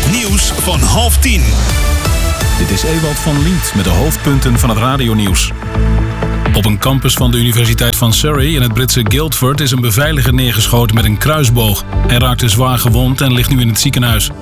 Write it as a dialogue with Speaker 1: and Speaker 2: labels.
Speaker 1: Nieuws van 9:30.
Speaker 2: Dit is Ewald van Lient met de hoofdpunten van het radionieuws. Op een campus van de Universiteit van Surrey in het Britse Guildford is een beveiliger neergeschoten met een kruisboog. Hij raakte zwaar gewond en ligt nu in het ziekenhuis.